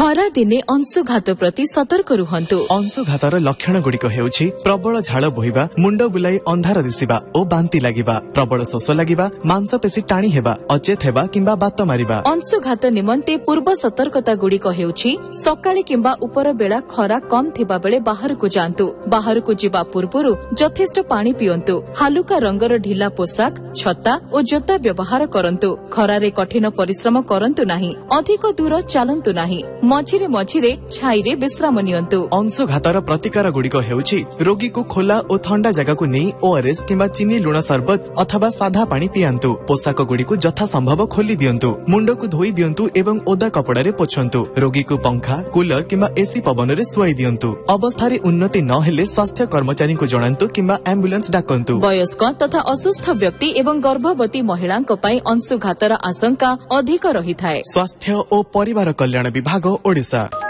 खरा दिने अंशुघात प्रति सतर्क रुहन्तु। अंशुघातर लक्षण गुड़िक हेउछि प्रबल झाड़ बोहिबा, मुंड बुलाई अंधार दिसिबा ओ बांती लागिबा, प्रबल शोष लागिबा, मांसपेशी टाणी हेबा, अचेत हेबा किंबा बात मारिबा। अंशुघात निमंते पूर्व सतर्कता गुड़िक हेउछि सकाळे किंबा उपर बेला खरा कम थिबा बेले बाहरकु जांतु। बाहरकु जिबा पूर्वरु यथेष्ट पानी पियंतु। हालुका रंगर ढिला पोशाक, छता और जोता व्यवहार करंतु। खरारे कठिन परिश्रम करंतु नाही। अधिक दूर चलंतु नाही। मझिरे मझिरे छाईरे विश्राम नियंतु। अंशुघातर प्रतिकार गुड़िक हेउछि रोगी को खोला और ठंडा जगह को नहीं ओआरएस किंबा चीनी लुण सरबत अथवा साधा पानी पियंतु। पोशाक गुड़िक यथा संभव खोली दियंतु। मुंड को धोई दियंतु एवं ओदा कपड़ारे पोछंतु। रोगी को पंखा, कूलर किंबा एसी पवन रे सुआई दियंतु। अवस्थारे उन्नति न हेले स्वास्थ्य कर्मचारी को जणांतु किंबा एम्बुलेंस डाकंतु। वयस्क तथा असुस्थ व्यक्ति एवं गर्भवती महिलांक पई अंशुघातर आशंका अधिक रही थाए। स्वास्थ्य और परिवार कल्याण विभाग ओडिशा।